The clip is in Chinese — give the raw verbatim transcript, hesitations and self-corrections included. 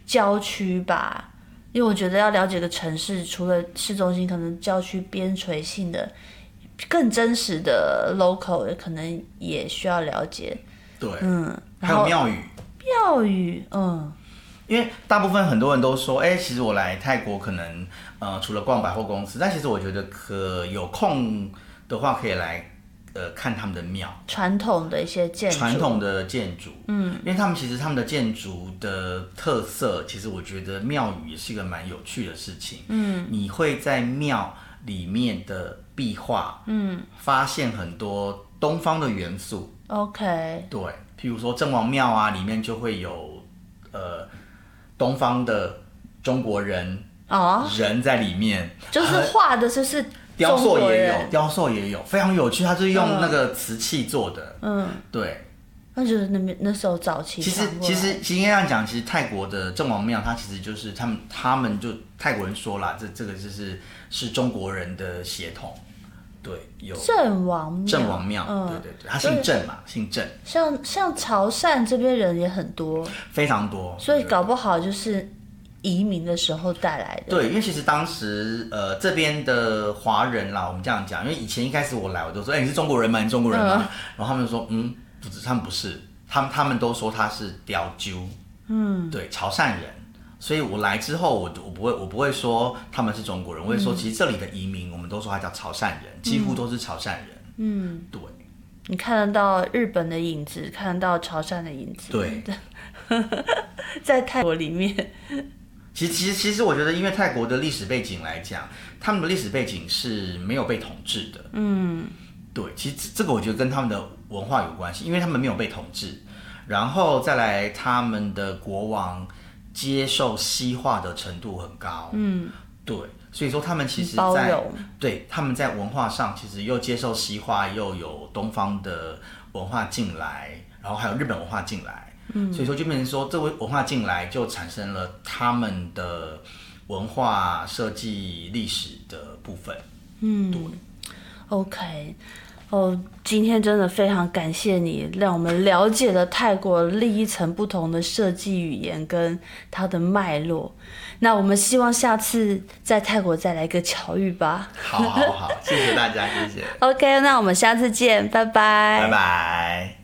郊区吧，因为我觉得要了解个城市，除了市中心，可能郊区边陲性的、更真实的 local 可能也需要了解。 对， 嗯， 还有庙宇。 庙宇，嗯。 因为大部分很多人都说，哎、欸，其实我来泰国可能，呃，除了逛百货公司，但其实我觉得可有空的话，可以来，呃，看他们的庙， 传统的一些建筑， 传统的建筑， 嗯， 因为他们其实他们的建筑的特色，其实我觉得庙宇也是一个蛮有趣的事情，嗯，你会在庙里面的壁画，嗯，发现很多东方的元素 ，OK， 对，譬如说郑王庙啊，里面就会有，呃。东方的中国人哦，人在里面， 就是画的就是雕塑也有，雕塑也有，非常有趣。它是用那个瓷器做的，嗯，对。 那就是那边那时候早期。 其实其实其实应该这样讲，其实泰国的郑王庙，它其实就是他们他们就泰国人说啦，这这个就是是中国人的血统。对，有郑王庙， 郑王庙，嗯，对对对，他姓郑嘛，姓郑。 像像潮汕这边人也很多， 非常多， 所以搞不好就是移民的时候带来的。 对，因为其实当时呃这边的华人啦，我们这样讲，因为以前一开始我来，我都说，哎、欸，你是中国人吗？你是中国人吗？嗯、然后他们就说，嗯，不是，他们不是，他们他们都说他是雕鸠，嗯，对，潮汕人。所以我来之后，我我不会我不会说他们是中国人，我会说其实这里的移民，我们都说他叫潮汕人，几乎都是潮汕人。嗯，对。 你看得到日本的影子，看得到潮汕的影子。 对， 在泰国里面。 其实其实其实我觉得，因为泰国的历史背景来讲，他们的历史背景是没有被统治的。嗯，对，其实这个我觉得跟他们的文化有关系，因为他们没有被统治，然后再来他们的国王。接受西化的程度很高，嗯，对，所以说他们其实在对他们在文化上其实又接受西化，又有东方的文化进来，然后还有日本文化进来，嗯，所以说就变成说这位文化进来就产生了他们的文化设计历史的部分，嗯，对 ，OK。哦，今天真的非常感谢你，让我们了解了泰国另一层不同的设计语言跟它的脉络。那我们希望下次在泰国再来一个巧遇吧。 好好好，谢谢大家，谢谢。 OK， 那我们下次见，拜拜。 拜拜。